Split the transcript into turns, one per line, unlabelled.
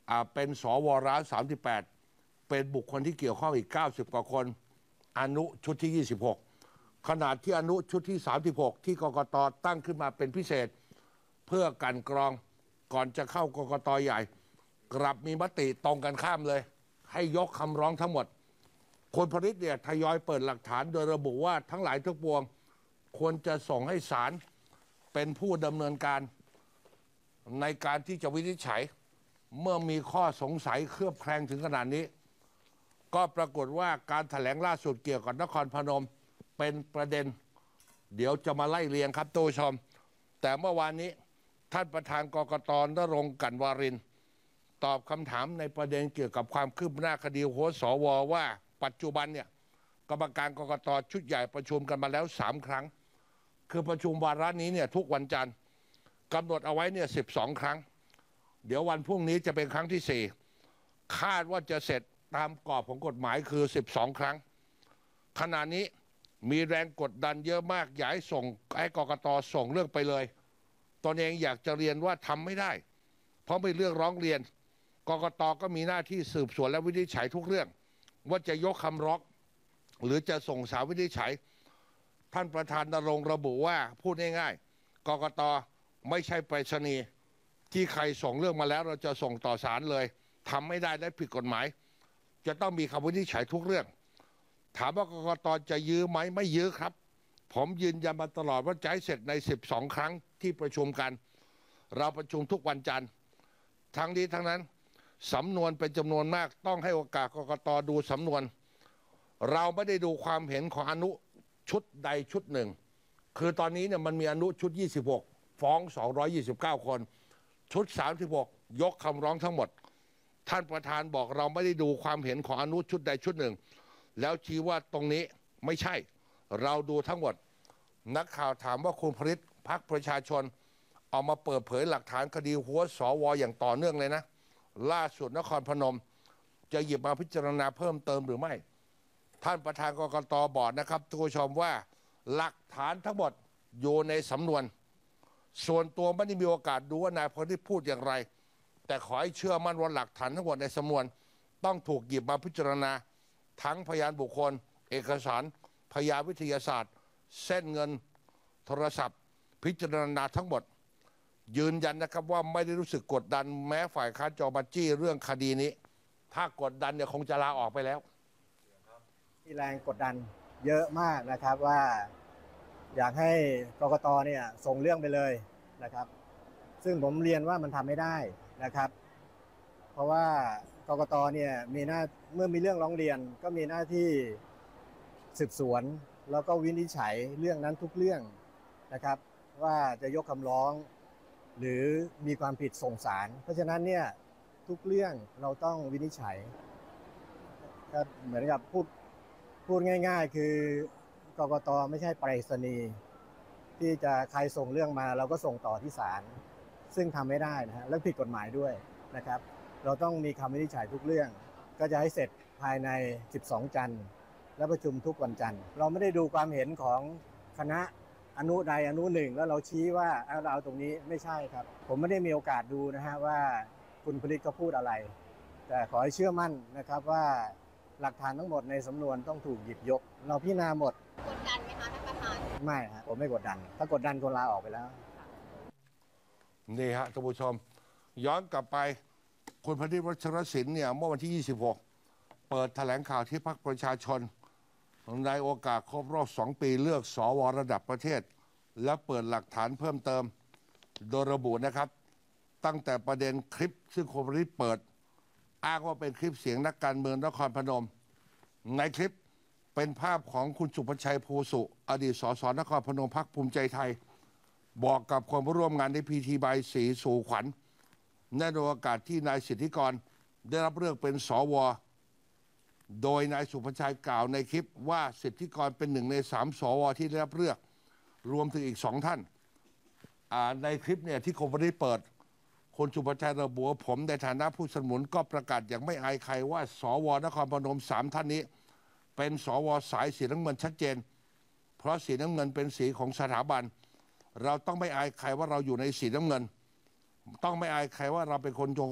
เป็นสว138เป็นบุคคลที่เกี่ยวข้องอีก90กว่าคนอนุชุดที่26ขณะที่อนุชุดที่36ที่กกตตั้งขึ้นมาเป็นพิเศษเพื่อกันกรองก่อนจะเข้ากกตใหญ่กลับมีมติตรงกันข้ามเลยให้ยกคำร้องทั้งหมดคุณพริตเนี่ยทยอยเปิดหลักฐานโดยระบุว่าทั้งหลายทั้งปวงควรจะส่งให้ศาลเป็นผู้ดำเนินการในการที่จะวินิจฉัยเมื่อมีข้อสงสัยเคลือบแคลงถึงขนาดนี้ก็ปรากฏว่าการแถลงล่าสุดเกี่ยวกับนครพนมเป็นประเด็นเดี๋ยวจะมาไล่เรียงครับทุกผู้ชมแต่เมื่อวานนี้ท่านประธานกกต.ณรงค์ กลั่นวารินตอบคำถามในประเด็นเกี่ยวกับความคืบหน้าคดีหัวสวว่าปัจจุบันเนี่ยกรรมการกกต.ชุดใหญ่ประชุมกันมาแล้ว3ครั้งคือประชุมวาระนี้เนี่ยทุกวันจันทร์กำหนดเอาไว้เนี่ย12ครั้งเดี๋ยววันพรุ่งนี้จะเป็นครั้งที่4คาดว่าจะเสร็จตามกรอบของกฎหมายคือ12ครั้งขณะนี้มีแรงกดดันเยอะมากอยากให้กกต.ส่งเรื่องไปเลยตนเองอยากจะเรียนว่าทำไม่ได้เพราะเป็นเรื่องร้องเรียนกกต.ก็มีหน้าที่สืบสวนและวินิจฉัยทุกเรื่องว่าจะยกคำร้องหรือจะส่งศาลวินิจฉัยท่านประธานณรงค์ระบุว่าพูดง่ายๆกกต.ไม่ใช่ไปรษณีย์ที่ใครส่งเรื่องมาแล้วเราจะส่งต่อศาลเลยทำไม่ได้และผิดกฎหมายจะต้องมีคำวินิจฉัยทุกเรื่องถามว่ากกต.จะยื้อไหมไม่ยื้อครับผมยืนยันมาตลอดว่าจะให้เสร็จใน12ครั้งที่ประชุมกันเราประชุมทุกวันจันทร์ทั้งนี้ทั้งนั้นสำนวนเป็นจำนวนมากต้องให้โอกาสกกต.ดูสำนวนเราไม่ได้ดูความเห็นของอนุชุดใดชุดหนึ่งคือตอนนี้เนี่ยมันมีอนุชุด26ฟ้อง229คนชุด36ยกคำร้องทั้งหมดท่านประธานบอกเราไม่ได้ดูความเห็นของอนุชุดใดชุดหนึ่งแล้วชี้ว่าตรงนี้ไม่ใช่เราดูทั้งหมดนักข่าวถามว่าคุณพริตพรรคประชาชนเอามาเปิดเผยหลักฐานคดีหัวสวอย่างต่อเนื่องเลยนะล่าสุดนครพนมจะหยิบมาพิจารณาเพิ่มเติมหรือไม่ท่านประธานกกต.บอกนะครับทุกผู้ชมว่าหลักฐานทั้งหมดอยู่ในสำนวนส่วนตัวไม่ได้มีโอกาสดูว่านายพริตพูดอย่างไรแต่ขอให้เชื่อมั่นว่าหลักฐานทั้งหมดในสำนวนต้องถูกหยิบมาพิจารณาทั้งพยานบุคคลเอกสารพยานวิทยาศาสตร์เส้นเงินโทรศัพท์พิจารณาทั้งหมดยืนยันนะครับว่าไม่ได้รู้สึกกดดันแม้ฝ่ายค้านจะมาจี้เรื่องคดีนี้ถ้ากดดันเนี่ยคงจะลาออกไปแล้ว
มีแรงกดดันเยอะมากนะครับว่าอยากให้กกต.เนี่ยส่งเรื่องไปเลยนะครับซึ่งผมเรียนว่ามันทำไม่ได้นะครับเพราะว่ากกต.เนี่ยเมื่อมีเรื่องร้องเรียนก็มีหน้าที่สืบสวนแล้วก็วินิจฉัยเรื่องนั้นทุกเรื่องนะครับว่าจะยกคำร้องหรือมีความผิดส่งศาลเพราะฉะนั้นเนี่ยทุกเรื่องเราต้องวินิจฉัยก็เหมือนกับพูดง่ายๆคือกกต.ไม่ใช่ไปรษณีย์ที่จะใครส่งเรื่องมาเราก็ส่งต่อที่ศาลซึ่งทำไม่ได้นะฮะและผิดกฎหมายด้วยนะครับเราต้องมีคำวินิจฉัยทุกเรื่องก็จะให้เสร็จภายใน12จันทร์และประชุมทุกวันจันทร์เราไม่ได้ดูความเห็นของคณะอนุใดอนุหนึ่งแล้วเราชี้ว่าเราเอาตรงนี้ไม่ใช่ครับผมไม่ได้มีโอกาสดูนะฮะว่าคุณพริตเขาพูดอะไรแต่ขอให้เชื่อมั่นนะครับว่าหลักฐานทั้งหมดในสำนวนต้องถูกหยิบยกเราพิจารณาหมด
กดดันไหมคะท่านประธาน
ไม่ฮะผมไม่กดดันถ้ากดดันคนลาออกไปแล้ว
นี่ฮะท่านผู้ชมย้อนกลับไปคุณพริต วัชรศิลป์เนี่ยเมื่อวันที่26เปิดแถลงข่าวที่พรรคประชาชนในโอกาสครบรอบ2ปีเลือกสวระดับประเทศและเปิดหลักฐานเพิ่มเติมโดยระบุนะครับตั้งแต่ประเด็นคลิปซึ่งคุณพริตเปิดอ้างว่าเป็นคลิปเสียงนักการเมืองนครพนมในคลิปเป็นภาพของคุณสุภชัยโพสุอดีตสสนครพนมพรรคภูมิใจไทยบอกกับคนร่วมงานในพิธีใบสีสู่ขวัญในโอกาสที่นายสิทธิกรได้รับเลือกเป็นสวโดยนายสุภชัยกล่าวในคลิปว่าสิทธิกรเป็น1 ใน 3สวที่ได้รับเลือกรวมถึงอีก2ท่านในคลิปเนี่ยที่คุณพริตเปิดคุณสุภชัยระบุว่าผมในฐานะผู้สนับสนุนก็ประกาศอย่างไม่อายใครว่าสวนครพนม3ท่านนี้เป็นสวสายสีน้ำเงินชัดเจนเพราะสีน้ำเงินเป็นสีของสถาบันเราต้องไม่อายใครว่าเราอยู่ในสีน้ำเงินต้องไม่อายใครว่าเราเป็นคน